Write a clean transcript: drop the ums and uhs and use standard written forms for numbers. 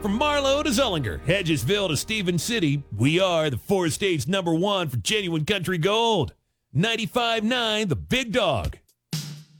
From Marlow to Zollinger, Hedgesville to Stevens City, we are the four states #1 for genuine country gold. 95.9 The Big Dog.